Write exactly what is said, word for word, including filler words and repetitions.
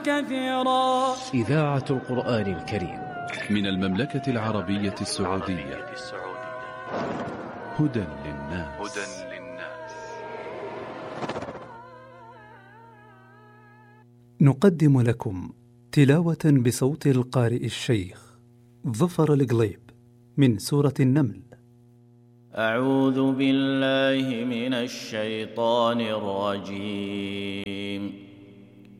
كثيرا. إذاعة القرآن الكريم من المملكة العربية السعودية. هدى للناس. نقدم لكم تلاوة بصوت القارئ الشيخ ظفر القليب من سورة النمل. أعوذ بالله من الشيطان الرجيم.